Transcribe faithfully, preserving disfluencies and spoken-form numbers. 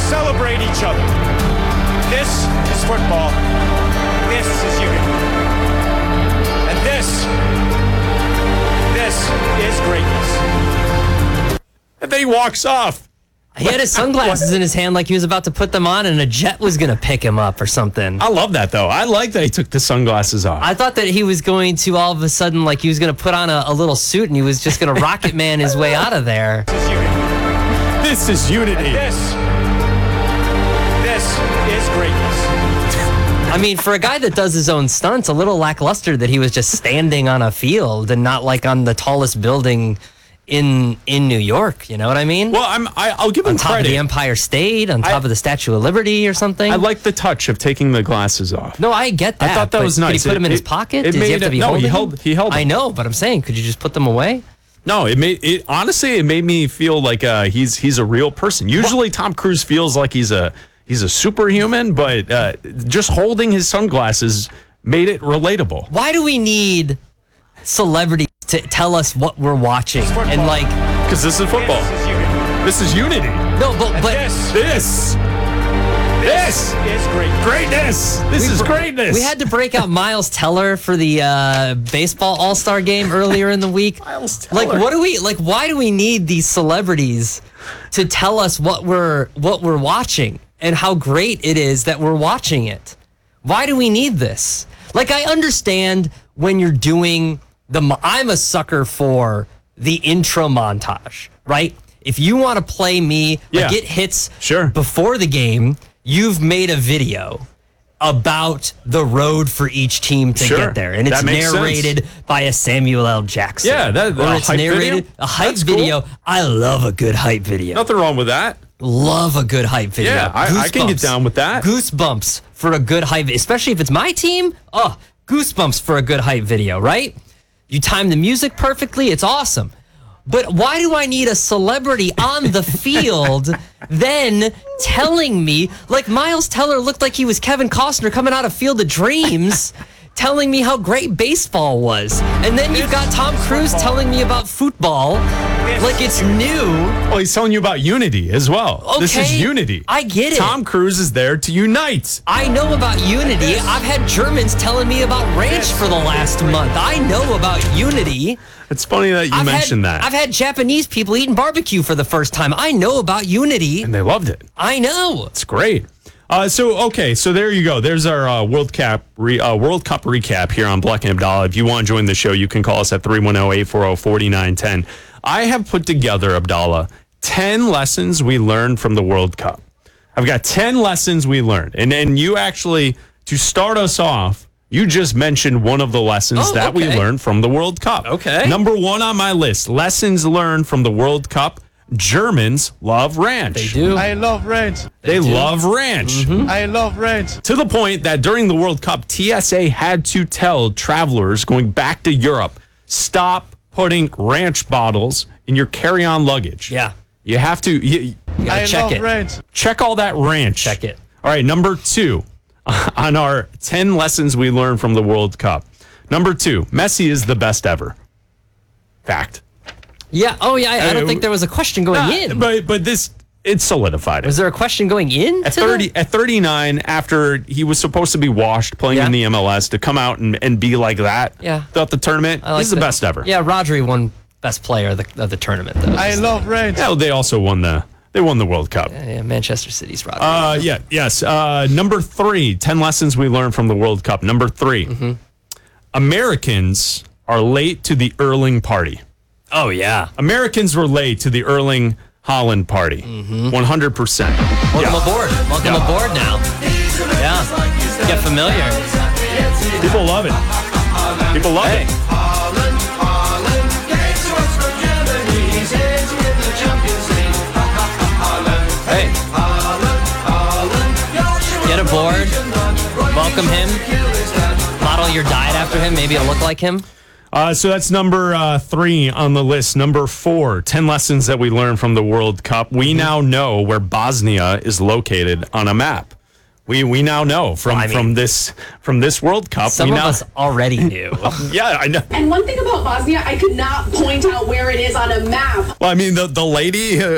celebrate each other. This is football. This is unity. And this, this is greatness. And then he walks off. He had his sunglasses in his hand like he was about to put them on and a jet was going to pick him up or something. I love that, though. I like that he took the sunglasses off. I thought that he was going to all of a sudden, like he was going to put on a, a little suit and he was just going to rocket man his way out of there. This is unity. This is unity. And this, this is greatness. I mean, for a guy that does his own stunts, a little lackluster that he was just standing on a field and not like on the tallest building in in New York, you know what I mean? Well, I'm, I, I'll give him on top credit. of the Empire State, on top I, of the Statue of Liberty or something. I like the touch of taking the glasses off. No, I get that. I thought that but was nice. Could he put It- them in his it- pocket? it Does he have made to be it- no, he holding held- them? he held I them. know, but I'm saying, could you just put them away? No, it made it honestly. It made me feel like uh, he's he's a real person. Usually, Tom Cruise feels like he's a he's a superhuman, but uh, just holding his sunglasses made it relatable. Why do we need celebrities to tell us what we're watching? And like, Because this is football. This is unity. This is unity. no, but And but this, This, this, is greatness. greatness. This is greatness. we had to break out Miles Teller for the uh, baseball All-Star game earlier in the week. Miles Teller. Like, what do we like? Why do we need these celebrities to tell us what we're what we're watching and how great it is that we're watching it? Why do we need this? Like, I understand when you're doing the. mo- I'm a sucker for the intro montage, right? If you want to play me, like, Yeah. get hits Sure. before the game, you've made a video about the road for each team to Sure. get there, and it's That makes narrated by a Samuel L. Jackson. Yeah, that- or a it's hype narrated video? a hype That's cool. video. I love a good hype video. Nothing wrong with that. Love a good hype video. Yeah, I- I can get Goosebumps. down with that. Goosebumps for a good hype, especially if it's my team. Oh, goosebumps for a good hype video, right? You time the music perfectly, it's awesome. But why do I need a celebrity on the field then telling me, like Miles Teller looked like he was Kevin Costner coming out of Field of Dreams, telling me how great baseball was. And then you've got Tom Cruise telling me about football like it's new. Well, he's telling you about unity as well. This is Okay, unity. I get it. Tom Cruise is there to unite. I know about unity. I've had Germans telling me about ranch for the last month. I know about unity. It's funny that you I've mentioned had, that. I've had Japanese people eating barbecue for the first time. I know about unity. and they loved it. I know. It's great. Uh, so okay, so there you go. There's our uh, World Cup re, uh, World Cup recap here on Black and Abdallah. If you want to join the show, you can call us at three one zero, eight four zero, four nine one zero. I have put together, Abdallah, ten lessons we learned from the World Cup. I've got ten lessons we learned, and and you actually, to start us off, you just mentioned one of the lessons Oh, that we okay. learned from the World Cup. Okay. Number one on my list: lessons learned from the World Cup. Germans love ranch. They do. I love ranch. They, do. love ranch. I love ranch. To the point that during the World Cup, T S A had to tell travelers going back to Europe, stop putting ranch bottles in your carry-on luggage. Yeah. You have to you, You gotta I check love it. ranch. check all that ranch. Check it. All right, number two on our ten lessons we learned from the World Cup. Number two, Messi is the best ever. Fact. Yeah. Oh, yeah. I, I Uh, don't think there was a question going Nah, in. But, but this, it solidified it. Was there a question going in? At to thirty, that? at thirty-nine, after he was supposed to be washed playing Yeah. in the M L S, to come out and, and be like that Yeah. throughout the tournament, I like he's the that. best ever. Yeah, Rodri won best player of the, of the tournament, though. I love ranch. Yeah, they also won the they won the World Cup. Yeah, Manchester City's Rodri. Uh, yeah, yes. Uh, number three, ten lessons we learned from the World Cup. Number 3 Mm-hmm. Americans are late to the Erling party. oh, yeah. Americans were late to the Erling Holland party. one hundred percent. Welcome Yeah. aboard. Welcome Yeah. aboard now. Yeah. Get familiar. People love it. People love Hey. it. Hey. Get aboard. Welcome him. Model your diet after him. Maybe it'll look like him. Uh, so that's number uh, three on the list. Number four, ten lessons that we learned from the World Cup. We now know where Bosnia is located on a map. We we now know from, Well, I mean- from this from this World Cup. Some we of now, us already knew. yeah, I know. And one thing about Bosnia, I could not point out where it is on a map. Well, I mean, the, the lady